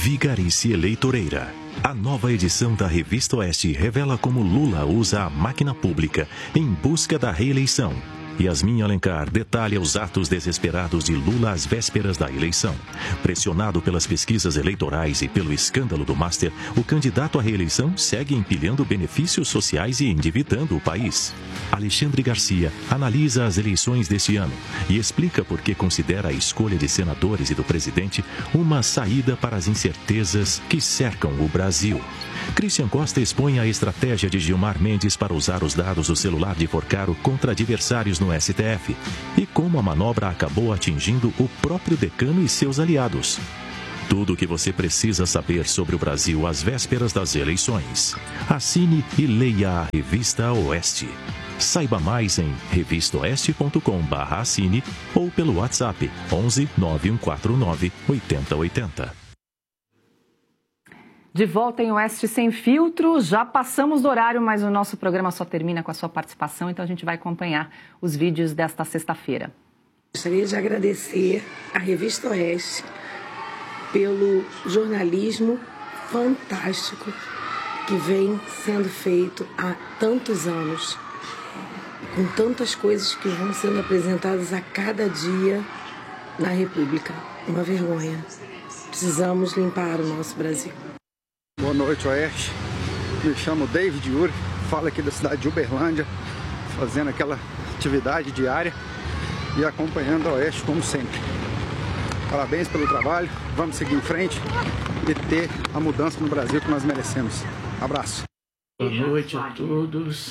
Vigarice Eleitoreira. A nova edição da Revista Oeste revela como Lula usa a máquina pública em busca da reeleição. Yasmin Alencar detalha os atos desesperados de Lula às vésperas da eleição. Pressionado pelas pesquisas eleitorais e pelo escândalo do Master, o candidato à reeleição segue empilhando benefícios sociais e endividando o país. Alexandre Garcia analisa as eleições deste ano e explica por que considera a escolha de senadores e do presidente uma saída para as incertezas que cercam o Brasil. Christian Costa expõe a estratégia de Gilmar Mendes para usar os dados do celular de Porcaro contra adversários no STF e como a manobra acabou atingindo o próprio decano e seus aliados. Tudo o que você precisa saber sobre o Brasil às vésperas das eleições. Assine e leia a Revista Oeste. Saiba mais em revistaoeste.com/assine ou pelo WhatsApp 11 9149 8080. De volta em Oeste Sem Filtro, já passamos do horário, mas o nosso programa só termina com a sua participação, então a gente vai acompanhar os vídeos desta sexta-feira. Gostaria de agradecer à Revista Oeste pelo jornalismo fantástico que vem sendo feito há tantos anos, com tantas coisas que vão sendo apresentadas a cada dia na República. Uma vergonha. Precisamos limpar o nosso Brasil. Boa noite, Oeste. Me chamo David Yuri, falo aqui da cidade de Uberlândia, fazendo aquela atividade diária e acompanhando a Oeste como sempre. Parabéns pelo trabalho, vamos seguir em frente e ter a mudança no Brasil que nós merecemos. Abraço. Boa noite a todos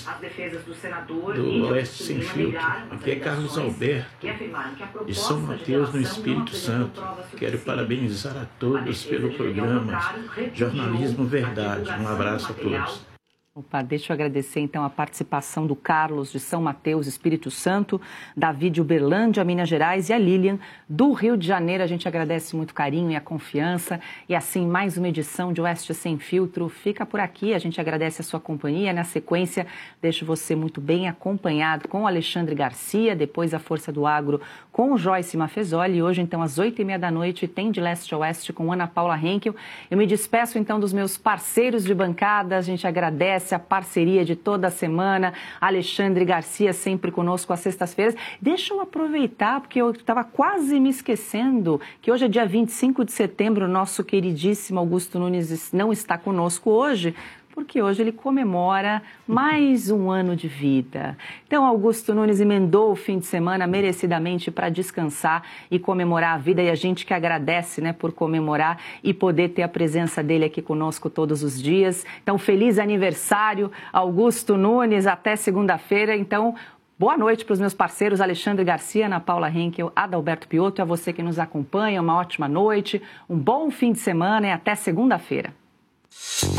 do Oeste Sem Filtro. Aqui é Carlos Alberto, de São Mateus, no Espírito Santo. Quero parabenizar a todos pelo programa Jornalismo Verdade. Um abraço a todos. Opa, deixa eu agradecer então a participação do Carlos de São Mateus, Espírito Santo, Davi de Uberlândia, Minas Gerais e a Lilian do Rio de Janeiro. A gente agradece muito o carinho e a confiança. E assim, mais uma edição de Oeste Sem Filtro fica por aqui. A gente agradece a sua companhia. Na sequência, deixo você muito bem acompanhado com Alexandre Garcia, depois a Força do Agro com Joyce Mafezoli. E hoje, então, às 8h30 da noite, tem De Leste a Oeste com Ana Paula Henkel. Eu me despeço, então, dos meus parceiros de bancada. A gente agradece a parceria de toda a semana, Alexandre Garcia sempre conosco às sextas-feiras. Deixa eu aproveitar, porque eu estava quase me esquecendo que hoje é dia 25 de setembro, nosso queridíssimo Augusto Nunes não está conosco hoje, porque hoje ele comemora mais um ano de vida. Então, Augusto Nunes emendou o fim de semana merecidamente para descansar e comemorar a vida, e a gente que agradece, né, por comemorar e poder ter a presença dele aqui conosco todos os dias. Então, feliz aniversário, Augusto Nunes, até segunda-feira. Então, boa noite para os meus parceiros Alexandre Garcia, Ana Paula Henkel, Adalberto Piotto, e a você que nos acompanha, uma ótima noite, um bom fim de semana e até segunda-feira.